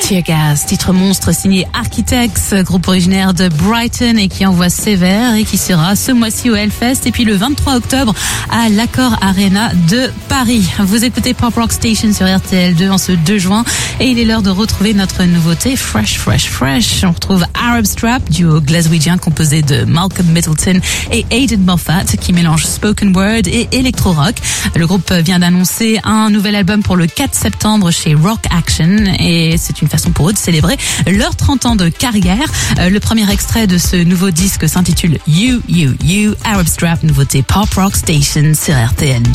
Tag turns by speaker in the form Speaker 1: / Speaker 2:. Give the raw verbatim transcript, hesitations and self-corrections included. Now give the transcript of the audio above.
Speaker 1: Tear Gas, titre monstre signé Architects, groupe originaire de Brighton et qui envoie sévère et qui sera ce mois-ci au Hellfest et puis le vingt-trois octobre à l'Accor Arena de Paris. Vous écoutez Pop Rock Station sur R T L deux en ce deux juin et il est l'heure de retrouver notre nouveauté Fresh, Fresh, Fresh. On retrouve Arab Strap, duo glaswegian composé de Malcolm Middleton et Aidan Moffat qui mélange spoken word et electro-rock. Le groupe vient d'annoncer un nouvel album pour le quatre septembre chez Rock Action et c'est une façon pour eux de célébrer leurs trente ans de carrière. Le premier extrait de ce nouveau disque s'intitule You, You, You, Arab Strap, nouveauté Pop Rock Station sur R T L.